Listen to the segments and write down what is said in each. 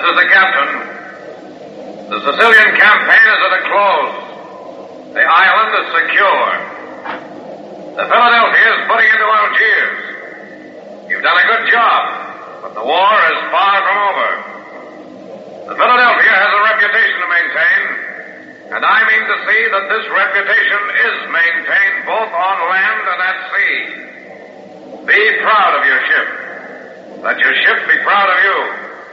is the captain. The Sicilian campaign is at a close. The island is secure. The Philadelphia is putting into Algiers. You've done a good job, but the war is far from over. The Philadelphia has a reputation to maintain, and I mean to see that this reputation is maintained both on land and at sea. Be proud of your ship. Let your ship be proud of you.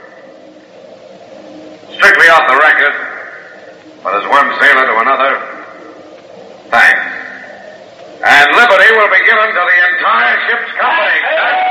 Strictly off the record, but as one sailor to another, thanks. And liberty will be given to the entire ship's company.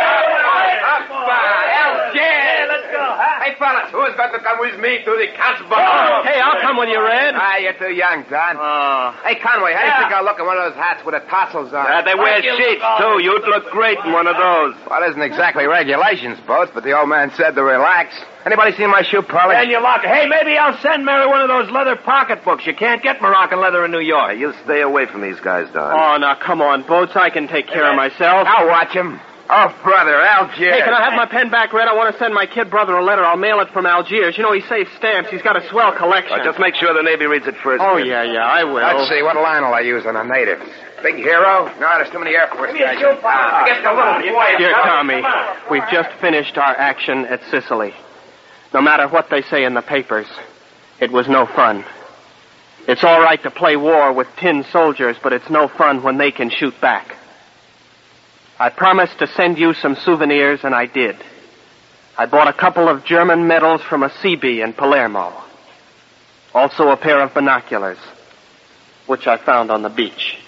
Let's go. Hey, fellas, who's got to come with me to the Casbah? Hey, I'll come with you, Red. You're too young, Don. Hey, Conway, how do you think I'll look in one of those hats with the tassels on? They wear sheets, too. You'd look great in one of those. Well, it isn't exactly regulations, boats, but the old man said to relax. Anybody see my shoe polish? And you lock it. Hey, maybe I'll send Mary one of those leather pocketbooks. You can't get Moroccan leather in New York. You stay away from these guys, Don. Oh, now, come on, Boats. I can take care of myself. I'll watch him. Oh, brother, Algiers. Hey, can I have my pen back, Red? I want to send my kid brother a letter. I'll mail it from Algiers. You know, he saves stamps. He's got a swell collection. Just make sure the Navy reads it first. Oh, yeah, I will. Let's see, what line will I use on the natives? Big hero? No, there's too many Air Force guys. Dear Tommy, we've just finished our action at Sicily. No matter what they say in the papers, it was no fun. It's all right to play war with tin soldiers, but it's no fun when they can shoot back. I promised to send you some souvenirs, and I did. I bought a couple of German medals from a Seabee in Palermo. Also a pair of binoculars, which I found on the beach.